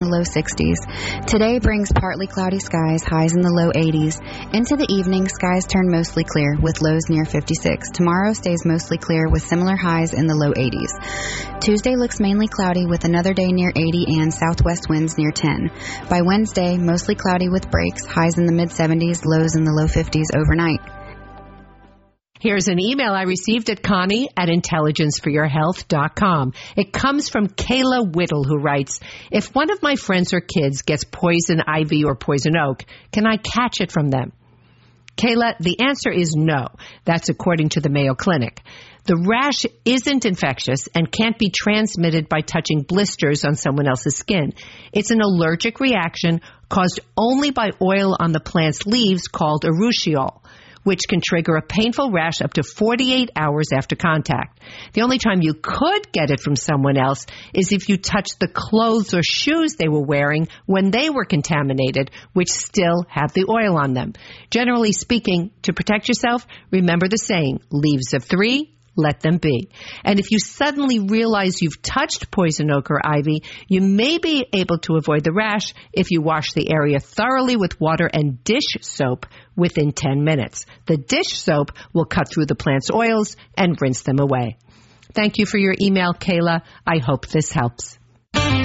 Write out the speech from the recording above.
Low 60s. Today brings partly cloudy skies, highs in the low 80s. Into the evening, skies turn mostly clear with lows near 56. Tomorrow stays mostly clear with similar highs in the low 80s. Tuesday looks mainly cloudy with another day near 80 and southwest winds near 10. By Wednesday, mostly cloudy with breaks, highs in the mid 70s, lows in the low 50s overnight. Here's an email I received at Connie@intelligenceforyourhealth.com. It comes from Kayla Whittle, who writes, if one of my friends or kids gets poison ivy or poison oak, can I catch it from them? Kayla, the answer is no. That's according to the Mayo Clinic. The rash isn't infectious and can't be transmitted by touching blisters on someone else's skin. It's an allergic reaction caused only by oil on the plant's leaves called urushiol, which can trigger a painful rash up to 48 hours after contact. The only time you could get it from someone else is if you touched the clothes or shoes they were wearing when they were contaminated, which still have the oil on them. Generally speaking, to protect yourself, remember the saying, leaves of three, let them be. And if you suddenly realize you've touched poison oak or ivy, you may be able to avoid the rash if you wash the area thoroughly with water and dish soap within 10 minutes. The dish soap will cut through the plant's oils and rinse them away. Thank you for your email, Kayla. I hope this helps.